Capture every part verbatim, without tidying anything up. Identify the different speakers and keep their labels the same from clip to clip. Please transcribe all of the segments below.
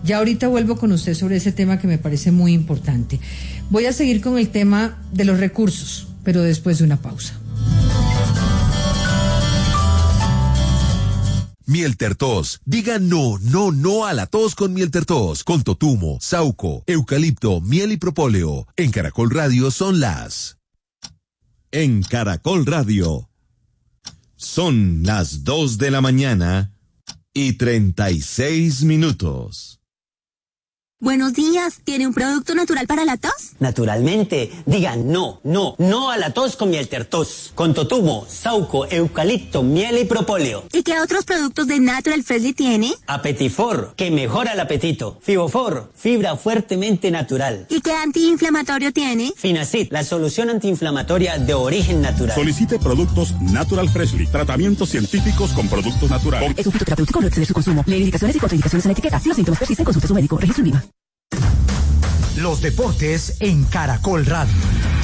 Speaker 1: Ya ahorita vuelvo con usted sobre ese tema que me parece muy importante. Voy a seguir con el tema de los recursos, pero después de una pausa.
Speaker 2: Mieltertos. Diga no, no, no a la tos con Mieltertos. Con totumo, sauco, eucalipto, miel y propóleo. En Caracol Radio son las... En Caracol Radio. Son las dos de la mañana y treinta y seis minutos.
Speaker 3: Buenos días, ¿tiene un producto natural para la tos?
Speaker 4: Naturalmente, digan no, no, no a la tos con Mieltertos, con totumo, sauco, eucalipto, miel y propóleo.
Speaker 3: ¿Y qué otros productos de Natural Freshly tiene?
Speaker 4: Apetifor, que mejora el apetito. Fibofor, fibra fuertemente natural.
Speaker 3: ¿Y qué antiinflamatorio tiene?
Speaker 4: Finacid, la solución antiinflamatoria de origen natural.
Speaker 5: Solicite productos Natural Freshly, tratamientos científicos con productos naturales.
Speaker 6: Es un fitoterapéutico, no exceder su consumo. Lee indicaciones y contraindicaciones en la etiqueta. Si los síntomas persisten, consulte a su médico. Registro INVIMA.
Speaker 7: Los deportes en Caracol Radio.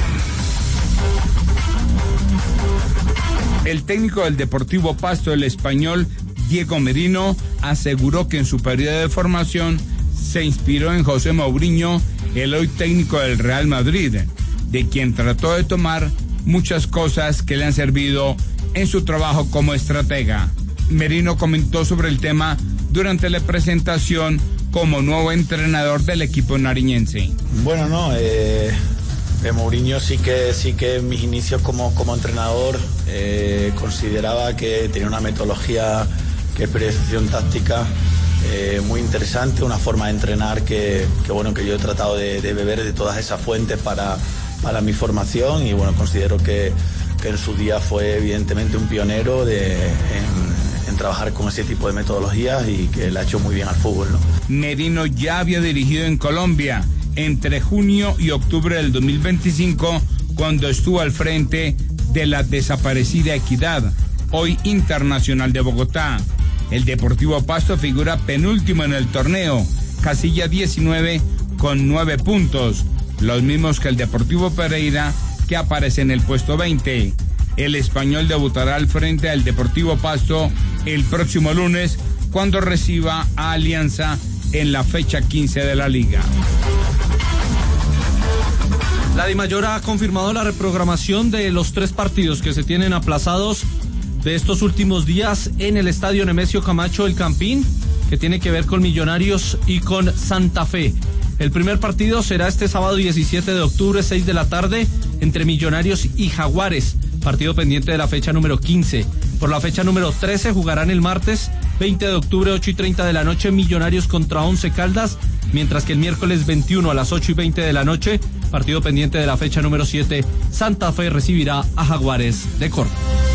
Speaker 8: El técnico del Deportivo Pasto, el español Diego Merino, aseguró que en su periodo de formación se inspiró en José Mourinho, el hoy técnico del Real Madrid, de quien trató de tomar muchas cosas que le han servido en su trabajo como estratega. Merino comentó sobre el tema durante la presentación como nuevo entrenador del equipo nariñense.
Speaker 9: Bueno, no, eh, eh, Mourinho sí que sí que en mis inicios como, como entrenador eh, consideraba que tenía una metodología, que es periodización táctica eh, muy interesante, una forma de entrenar que, que bueno que yo he tratado de, de beber de todas esas fuentes para, para mi formación, y bueno, considero que, que en su día fue evidentemente un pionero de, en, en trabajar con ese tipo de metodologías, y que le ha hecho muy bien al fútbol, ¿no?
Speaker 8: Merino ya había dirigido en Colombia entre junio y octubre del dos mil veinticinco, cuando estuvo al frente de la desaparecida Equidad, hoy Internacional de Bogotá. El Deportivo Pasto figura penúltimo en el torneo, casilla diecinueve con nueve puntos, los mismos que el Deportivo Pereira, que aparece en el puesto veinte. El español debutará al frente del Deportivo Pasto el próximo lunes, cuando reciba a Alianza en la fecha quince de la liga.
Speaker 10: La Dimayor ha confirmado la reprogramación de los tres partidos que se tienen aplazados de estos últimos días en el estadio Nemesio Camacho El Campín, que tiene que ver con Millonarios y con Santa Fe. El primer partido será este sábado diecisiete de octubre, seis de la tarde, entre Millonarios y Jaguares, partido pendiente de la fecha número quince. Por la fecha número trece jugarán el martes veinte de octubre, ocho y treinta de la noche, Millonarios contra Once Caldas, mientras que el miércoles veintiuno a las ocho y veinte de la noche, partido pendiente de la fecha número siete, Santa Fe recibirá a Jaguares de Córdoba.